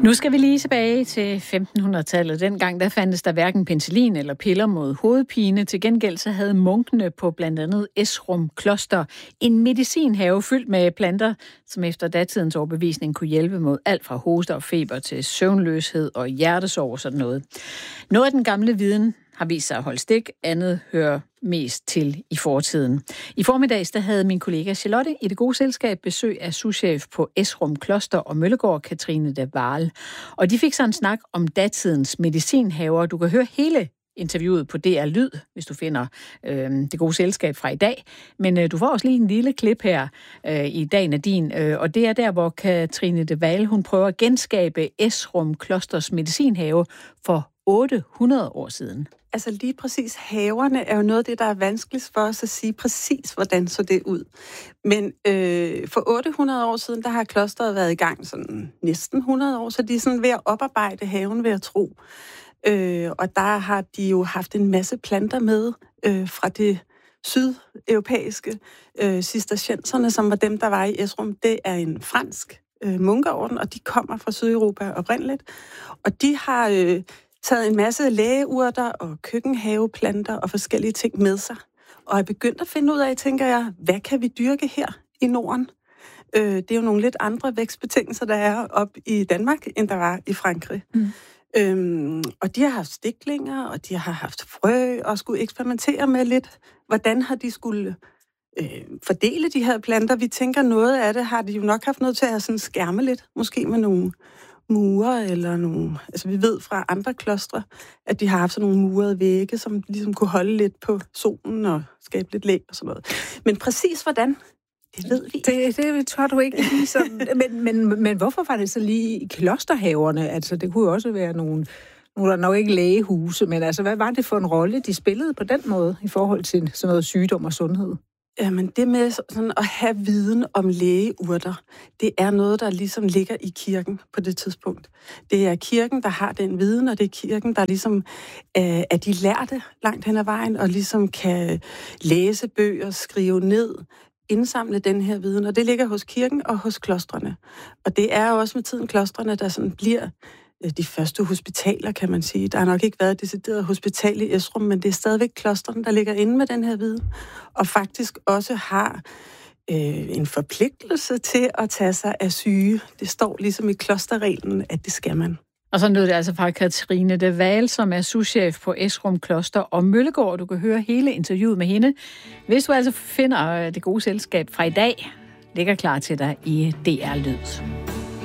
Nu skal vi lige tilbage til 1500-tallet. Dengang der fandtes der hverken penicillin eller piller mod hovedpine. Til gengæld så havde munkene på blandt andet Esrum Kloster en medicinhave fyldt med planter, som efter datidens overbevisning kunne hjælpe mod alt fra hoste og feber til søvnløshed og hjertesorg og sådan noget. Noget af den gamle viden har vist sig at holde stik, andet hører mest til i fortiden. I formiddags der havde min kollega Charlotte i Det Gode Selskab besøg af souschef på Esrum Kloster og Møllegård, Katrine de Waal. Og de fik så en snak om datidens medicinhaver. Du kan høre hele interviewet på DR Lyd, hvis du finder Det Gode Selskab fra i dag. Men du får også lige en lille klip her i Dagen af din, og det er der, hvor Katrine de Waal, hun prøver at genskabe Esrum Klosters medicinhave for 800 år siden. Altså lige præcis haverne er jo noget af det, der er vanskeligt for os at sige præcis, hvordan så det ud. Men for 800 år siden, der har klosteret været i gang sådan næsten 100 år, så de er sådan ved at oparbejde haven, ved at tro. Og der har de jo haft en masse planter med fra det sydeuropæiske cistercienserne, som var dem, der var i Esrum. Det er en fransk munkeorden, og de kommer fra Sydeuropa oprindeligt. Og de har taget en masse lægeurter og køkkenhaveplanter og forskellige ting med sig. Og er begyndt at finde ud af, tænker jeg, hvad kan vi dyrke her i Norden? Det er jo nogle lidt andre vækstbetingelser, der er op i Danmark, end der var i Frankrig. Og de har haft stiklinger, og de har haft frø, og skulle eksperimentere med lidt, hvordan har de skulle fordele de her planter. Vi tænker, noget af det har de jo nok haft noget til at sådan skærme lidt, måske med nogle mure eller nogle... Altså vi ved fra andre klostre, at de har haft sådan nogle murede vægge, som ligesom kunne holde lidt på solen og skabe lidt læg og sådan noget. Men præcis hvordan, det ved vi. Det tror du ikke lige sådan. Men hvorfor var det så lige i klosterhaverne? Altså det kunne jo også være nogle der nok ikke lægehuse, men altså hvad var det for en rolle, de spillede på den måde i forhold til sådan noget sygdom og sundhed? Jamen, det med sådan at have viden om lægeurter, det er noget, der ligesom ligger i kirken på det tidspunkt. Det er kirken, der har den viden, og det er kirken, der ligesom er de lærte langt hen ad vejen, og ligesom kan læse bøger, skrive ned, indsamle den her viden, og det ligger hos kirken og hos klostrene. Og det er også med tiden klostrene, der sådan bliver de første hospitaler, kan man sige. Der har nok ikke været et decideret hospital i Esrum, men det er stadigvæk klostrene, der ligger inde med den her viden, og faktisk også har en forpligtelse til at tage sig af syge. Det står ligesom i klosterreglen, at det skal man. Og så lød det altså fra Katrine de Waal, som er souschef på Esrum Kloster og Møllegård. Du kan høre hele interviewet med hende. Hvis du altså finder Det Gode Selskab fra i dag, ligger klar til dig i DR Lyd.